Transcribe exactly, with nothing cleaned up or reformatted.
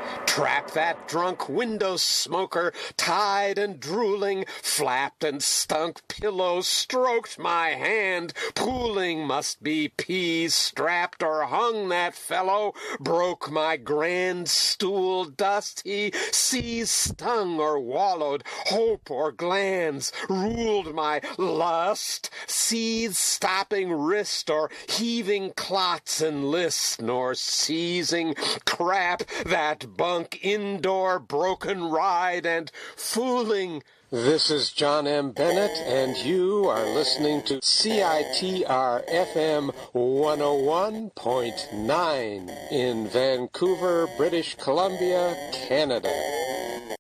Trap that drunk window smoker, tied and drooling, flapped and stunk pillow, stroked my hand, pooling must be peas, strapped or hung that fellow, broke my grand stool, dust he seas, stung or wallowed, hope or glands, ruled my lust, seas stopping wrist or heaving clots and list, nor seizing crap that bunk indoor broken ride and fooling. This is John M. Bennett, and you are listening to C I T R F M one oh one point nine in Vancouver, British Columbia, Canada.